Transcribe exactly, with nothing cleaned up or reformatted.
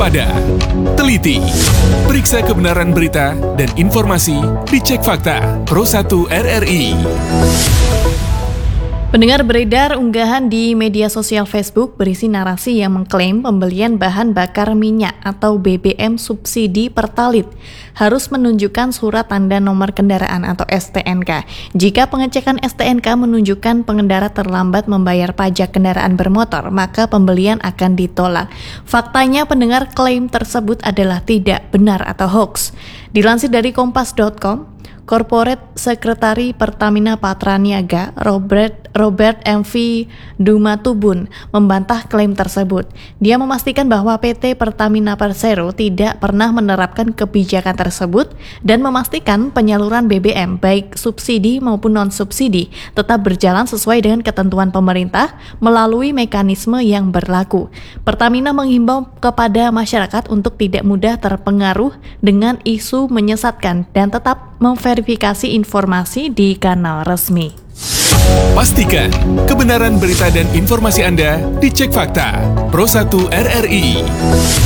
waspada, teliti, periksa kebenaran berita dan informasi, dicek fakta. Pro satu R R I. Pendengar, beredar unggahan di media sosial Facebook berisi narasi yang mengklaim pembelian bahan bakar minyak atau B B M subsidi Pertalite harus menunjukkan surat tanda nomor kendaraan atau S T N K. Jika pengecekan S T N K menunjukkan pengendara terlambat membayar pajak kendaraan bermotor, maka pembelian akan ditolak. Faktanya, pendengar, klaim tersebut adalah tidak benar atau hoax. Dilansir dari kompas dot com, Corporate Sekretari Pertamina Patraniaga, Robert Robert M V Dumatubun, membantah klaim tersebut. Dia memastikan bahwa P T Pertamina Persero tidak pernah menerapkan kebijakan tersebut dan memastikan penyaluran B B M baik subsidi maupun non-subsidi tetap berjalan sesuai dengan ketentuan pemerintah melalui mekanisme yang berlaku. Pertamina menghimbau kepada masyarakat untuk tidak mudah terpengaruh dengan isu menyesatkan dan tetap memverifikasi informasi di kanal resmi. Pastikan kebenaran berita dan informasi Anda dicek fakta. Pro satu R R I.